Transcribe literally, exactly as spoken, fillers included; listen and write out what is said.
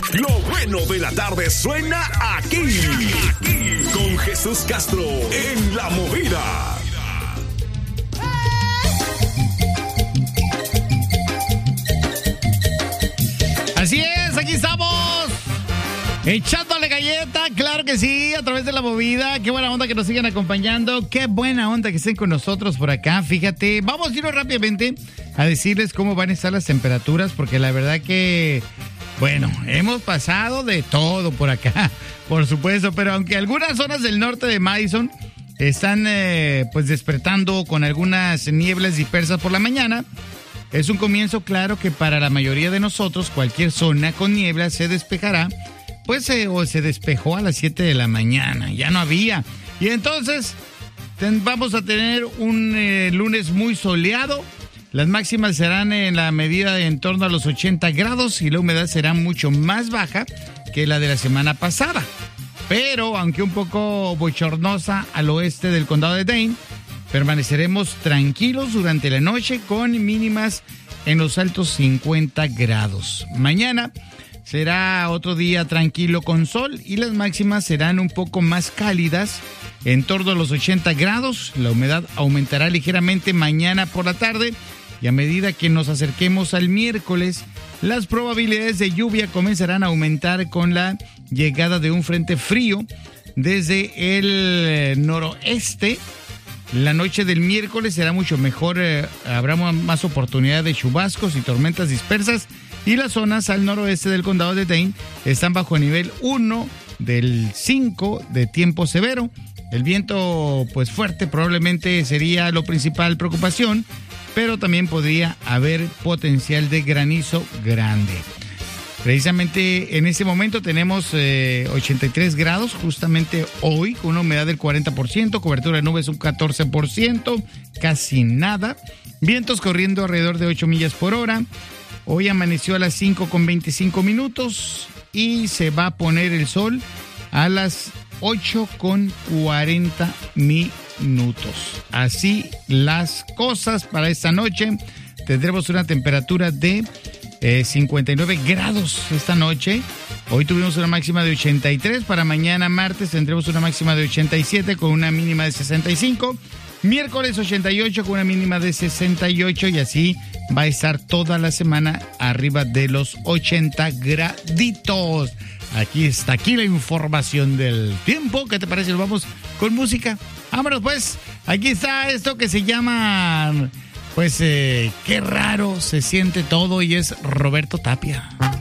Lo bueno de la tarde suena aquí. Aquí. Con Jesús Castro en La Movida. Así es, aquí estamos. Echándole galleta, claro que sí, a través de La Movida. Qué buena onda que nos sigan acompañando. Qué buena onda que estén con nosotros por acá. Fíjate, vamos a ir rápidamente a decirles cómo van a estar las temperaturas, porque la verdad que, bueno, hemos pasado de todo por acá, por supuesto. Pero aunque algunas zonas del norte de Madison están eh, pues despertando con algunas nieblas dispersas por la mañana, es un comienzo claro que para la mayoría de nosotros cualquier zona con niebla se despejará, pues eh, o se despejó a las siete de la mañana, ya no había. Y entonces ten, vamos a tener un eh, lunes muy soleado. Las máximas serán en la medida de en torno a los ochenta grados y la humedad será mucho más baja que la de la semana pasada. Pero aunque un poco bochornosa al oeste del condado de Dane, permaneceremos tranquilos durante la noche con mínimas en los altos cincuenta grados. Mañana será otro día tranquilo con sol y las máximas serán un poco más cálidas, en torno a los ochenta grados. La humedad aumentará ligeramente mañana por la tarde y a medida que nos acerquemos al miércoles, las probabilidades de lluvia comenzarán a aumentar con la llegada de un frente frío desde el noroeste. La noche del miércoles será mucho mejor, eh, habrá más oportunidad de chubascos y tormentas dispersas y las zonas al noroeste del condado de Dane están bajo el nivel uno del cinco de tiempo severo. El viento pues fuerte probablemente sería la principal preocupación, pero también podría haber potencial de granizo grande. Precisamente en este momento tenemos eh, ochenta y tres grados, justamente hoy, con una humedad del cuarenta por ciento, cobertura de nubes un catorce por ciento, casi nada. Vientos corriendo alrededor de ocho millas por hora. Hoy amaneció a las cinco con veinticinco minutos y se va a poner el sol a las ocho con cuarenta minutos. Así las cosas para esta noche. Tendremos una temperatura de Eh, cincuenta y nueve grados esta noche. Hoy tuvimos una máxima de ochenta y tres. Para mañana martes tendremos una máxima de ochenta y siete con una mínima de sesenta y cinco. Miércoles ochenta y ocho con una mínima de sesenta y ocho. Y así va a estar toda la semana arriba de los ochenta graditos. Aquí está, aquí la información del tiempo. ¿Qué te parece? Nos vamos con música. Vámonos pues. Aquí está esto que se llama... Pues eh, qué raro se siente todo y es Roberto Tapia.